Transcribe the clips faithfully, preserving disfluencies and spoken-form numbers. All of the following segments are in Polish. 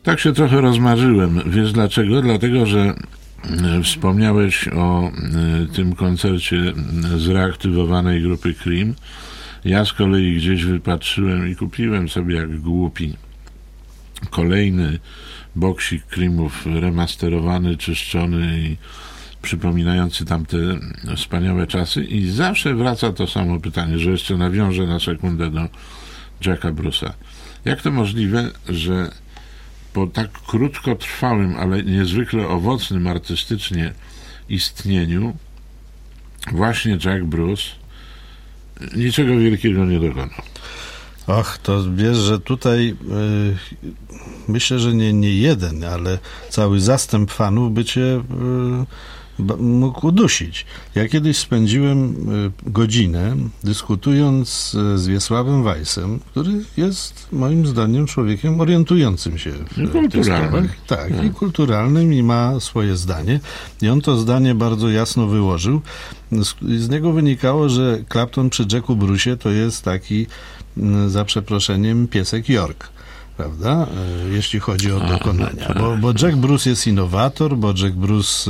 Tak się trochę rozmarzyłem. Wiesz dlaczego? Dlatego, że wspomniałeś o tym koncercie zreaktywowanej grupy Cream. Ja z kolei gdzieś wypatrzyłem i kupiłem sobie jak głupi kolejny boksik Creamów remasterowany, czyszczony i przypominający tamte wspaniałe czasy i zawsze wraca to samo pytanie, że jeszcze nawiążę na sekundę do Jacka Bruce'a. Jak to możliwe, że po tak krótkotrwałym, ale niezwykle owocnym artystycznie istnieniu właśnie Jack Bruce niczego wielkiego nie dokonał? Och, to wiesz, że tutaj yy, myślę, że nie, nie jeden, ale cały zastęp fanów by cię yy, mógł udusić. Ja kiedyś spędziłem yy, godzinę dyskutując yy, z Wiesławem Weissem, który jest moim zdaniem człowiekiem orientującym się w, w tych sprawach. Tak, no. I kulturalnym i ma swoje zdanie. I on to zdanie bardzo jasno wyłożył. Z, z niego wynikało, że Clapton przy Jacku Bruce'ie to jest taki, za przeproszeniem, piesek York, prawda? Jeśli chodzi o dokonania. Bo, bo Jack Bruce jest innowator, bo Jack Bruce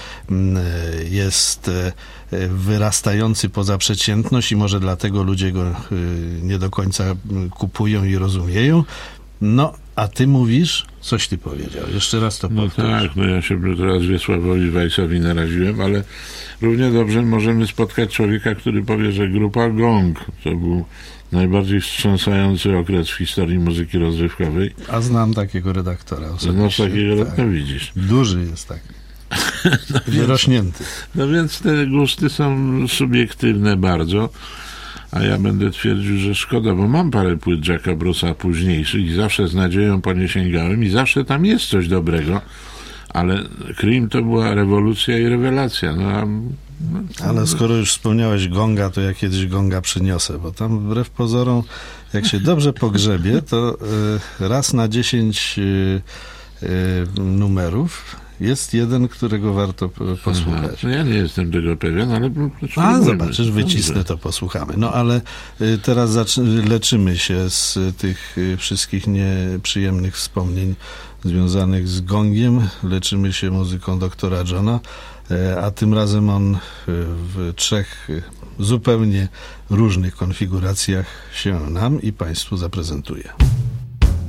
jest wyrastający poza przeciętność i może dlatego ludzie go nie do końca kupują i rozumieją. No, a ty mówisz, coś ty powiedział. Jeszcze raz to powtórz. No tak, no ja się teraz Wiesławowi Weissowi naraziłem, ale równie dobrze możemy spotkać człowieka, który powie, że grupa Gong to był najbardziej wstrząsający okres w historii muzyki rozrywkowej. A znam takiego redaktora osobiście. No takiego, tak. No widzisz. Duży jest taki. no Wyrośnięty. Więc, no więc te gusty są subiektywne bardzo, a ja będę twierdził, że szkoda, bo mam parę płyt Jacka Bruce'a późniejszych i zawsze z nadzieją po nie sięgałem i zawsze tam jest coś dobrego, ale Cream to była rewolucja i rewelacja. No, a No, ale skoro już wspomniałeś Gonga, to ja kiedyś Gonga przyniosę, bo tam wbrew pozorom, jak się dobrze pogrzebie, to y, raz na dziesięć y, y, numerów jest jeden, którego warto posłuchać. Aha, ja nie jestem tego pewien, ale... A zobaczysz, wycisnę, to posłuchamy. No ale y, teraz zaczy- leczymy się z tych y, wszystkich nieprzyjemnych wspomnień związanych z Gongiem. Leczymy się muzyką doktora Johna, a tym razem on w trzech zupełnie różnych konfiguracjach się nam i Państwu zaprezentuje.